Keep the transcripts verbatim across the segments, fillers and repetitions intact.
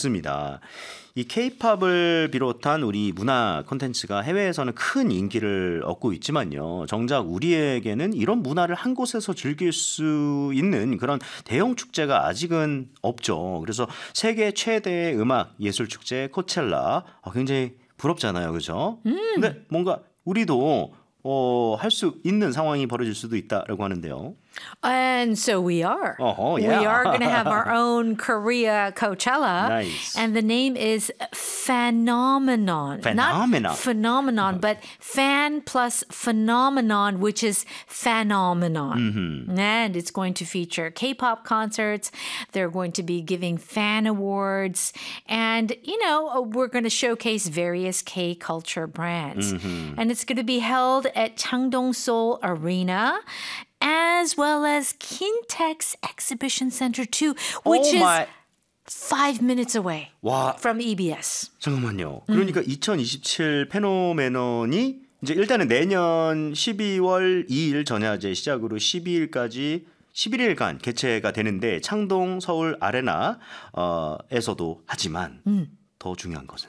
좋습니다. 이 K-팝을 비롯한 우리 문화 콘텐츠가 해외에서는 큰 인기를 얻고 있지만요. 정작 우리에게는 이런 문화를 한 곳에서 즐길 수 있는 그런 대형 축제가 아직은 없죠. 그래서 세계 최대의 음악 예술 축제 코첼라 아, 굉장히 부럽잖아요. 그죠? 음. 근데 뭔가 우리도 어, 할 수 있는 상황이 벌어질 수도 있다라고 하는데요. And so we are. Uh-huh, yeah. We are going to have our own Korea Coachella. Nice. And the name is Phenomenon. Phenomenon. Not phenomenon, but fan plus phenomenon, which is phenomenon. Mm-hmm. And it's going to feature K-pop concerts. They're going to be giving fan awards. And, you know, we're going to showcase various K-culture brands. Mm-hmm. And it's going to be held at Changdong Seoul Arena, as well as Kintex Exhibition Center too, which oh my. is five minutes away 와, from E B S. 잠깐만요. 그러니까 음. 이천이십칠 페노메논이 이제 일단은 내년 십이월 이일 전야제 시작으로 십이일까지 십일 일간 개최가 되는데 창동 서울 아레나 어, 에서도 하지만 음. 더 중요한 것은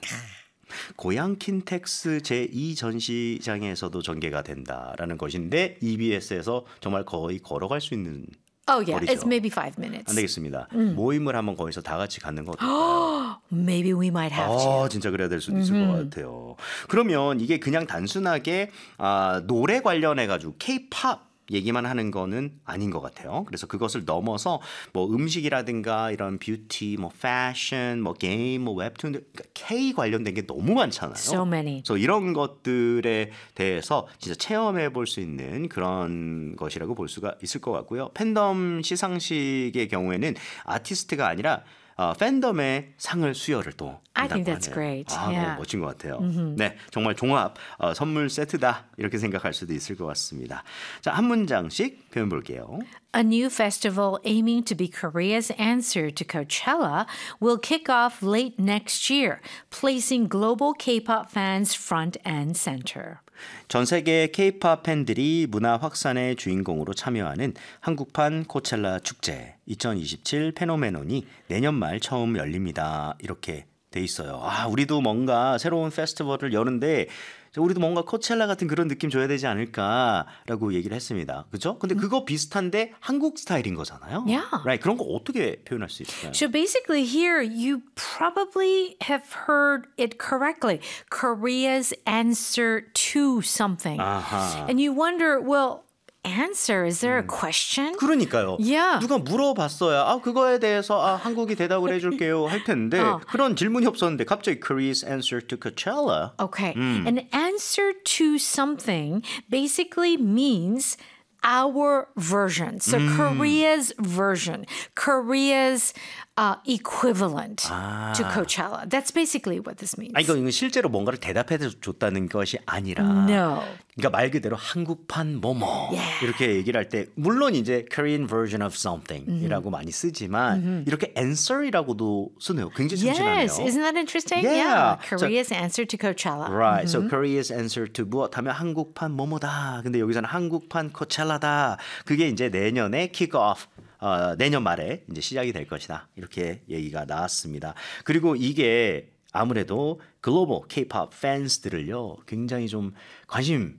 고양 킨텍스 제이 전시장에서도 전개가 된다라는 것인데 이비에스에서 정말 거의 걸어갈 수 있는 Oh yeah, 거리죠. it's maybe five minutes. 안 되겠습니다. 음. 모임을 한번 거기서 다 같이 갖는 거 어떨까요? Maybe we might have 아, to. 진짜 그래야 될 수도 있을 것 같아요. 그러면 이게 그냥 단순하게 아, 노래 관련해가지고 K-팝 얘기만 하는 거는 아닌 것 같아요. 그래서 그것을 넘어서 뭐 음식이라든가 이런 뷰티, 뭐 패션, 뭐 게임, 뭐 웹툰, 그러니까 K 관련된 게 너무 많잖아요. So many. 그래서 이런 것들에 대해서 진짜 체험해 볼 수 있는 그런 것이라고 볼 수가 있을 것 같고요. 팬덤 시상식의 경우에는 아티스트가 아니라 어, 팬덤의 상을 수여를 또 I think 한다고 that's 하네요. great. 아, Yeah. 너무 멋진 것 같아요. Mm-hmm. 네, 정말 종합 어, 선물 세트다 이렇게 생각할 수도 있을 것 같습니다. 자, 한 문장씩 표현 볼게요. A new festival aiming to be Korea's answer to Coachella will kick off late next year, placing global K-pop fans front and center. 전 세계 K-팝 팬들이 문화 확산의 주인공으로 참여하는 한국판 코첼라 축제 이천이십칠 페노메논이 내년 말 처음 열립니다. 이렇게 돼 있어요. 아, 우리도 뭔가 새로운 페스티벌을 여는데 우리도 뭔가 코첼라 같은 그런 느낌 줘야 되지 않을까라고 얘기를 했습니다. 그죠? 근데 그거 비슷한데 한국 스타일인 거잖아요. Yeah. Right. 그런 거 어떻게 표현할 수 있을까요? So basically here you probably have heard it correctly. Korea's answer to something. 아하. And you wonder, well, answer, is there a question? 그러니까요. Yeah. 누가 물어봤어야 아 그거에 대해서 아 한국이 대답을 해줄게요 할 텐데 어. 그런 질문이 없었는데 갑자기 Korea's answer to Coachella. Okay. An answer to something basically means our version. So Korea's version, Korea's uh, equivalent 아. to Coachella. That's basically what this means. 아 이거 실제로 뭔가를 대답해 줬다는 것이 아니라 No. 그러니까 말 그대로 한국판 뭐뭐 Yeah. 이렇게 얘기를 할 때 물론 이제 Korean version of something이라고 많이 쓰지만 이렇게 answer이라고도 쓰네요. 굉장히 참신하네요. Yes, isn't that interesting? Yeah. Korea's answer to Coachella. Right. So Korea's answer to 무엇 하면 한국판 뭐뭐다. 근데 여기서는 한국판 코첼라다. 그게 이제 내년에 kick off. 어, 내년 말에 이제 시작이 될 것이다. 이렇게 얘기가 나왔습니다. 그리고 이게 아무래도 글로벌 K-팝 팬스들을요. 굉장히 좀 관심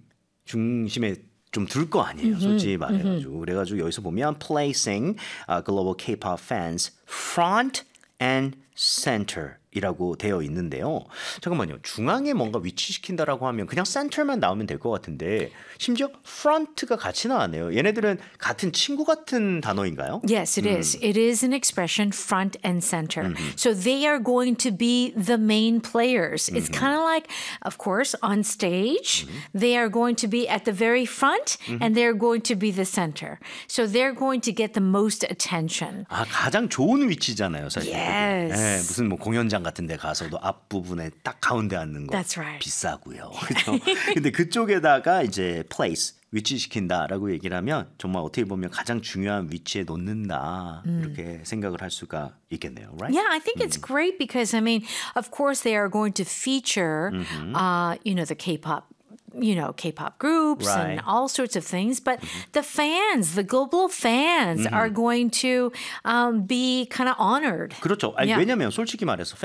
중심에 좀 둘 거 아니에요. 솔직히 말해가지고. 그래가지고 여기서 보면 placing uh, global K-팝 fans front and center 이라고 되어 있는데요. 잠깐만요. 중앙에 뭔가 위치시킨다라고 하면 그냥 center만 나오면 될 것 같은데 심지어 front가 같이 나왔네요. 얘네들은 같은 친구 같은 단어인가요? Yes, it is. It is an expression front and center. So they are going to be the main players. It's kind of like, of course, on stage, they are going to be at the very front and they're going to be the center. So they're going to get the most attention. 아, 가장 좋은 위치잖아요, 사실. Yes. 네, 무슨 뭐 공연장 같은 데 가서도 앞부분에 딱 가운데 앉는 거 That's right. 비싸고요. 그렇죠? 근데 그쪽에다가 이제 place 위치시킨다라고 얘기를 하면 정말 어떻게 보면 가장 중요한 위치에 놓는다 이렇게 생각을 할 수가 있겠네요. Right? Yeah, I think it's great because, I mean, of course, they are going to feature, uh, you know, the K-pop you know, K-pop groups Right. and all sorts of things. But the fans, the global fans are going to um, be kind of honored. 그렇죠. 아니, Yeah. 왜냐면 솔직히 말해서